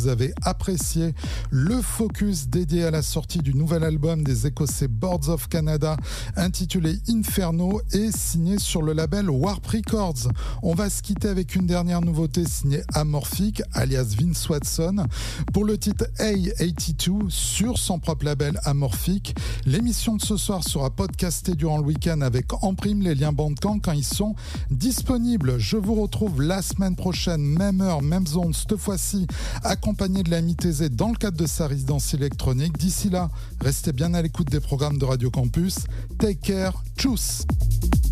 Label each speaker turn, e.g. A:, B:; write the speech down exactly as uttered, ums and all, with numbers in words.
A: Vous avez apprécié le focus dédié à la sortie du nouvel album des Écossais Boards of Canada intitulé Inferno et signé sur le label Warp Records. On va se quitter avec une dernière nouveauté signée Amorphic alias Vince Watson pour le titre A quatre-vingt-deux sur son propre label Amorphic. L'émission de ce soir sera podcastée durant le week-end avec en prime les liens Bandcamp quand ils sont disponibles. Je vous retrouve la semaine prochaine, même heure, même zone, cette fois-ci accompagné de l'ami T Z dans le cadre de sa résidence électronique. D'ici là, restez bien à l'écoute des programmes de Radio Campus. Take care, tchuss.